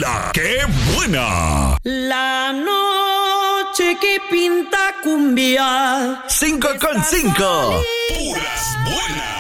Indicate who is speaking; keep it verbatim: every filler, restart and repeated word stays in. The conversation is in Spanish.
Speaker 1: La que buena.
Speaker 2: La noche que pinta cumbia.
Speaker 1: cinco con cinco.
Speaker 3: Puras buenas.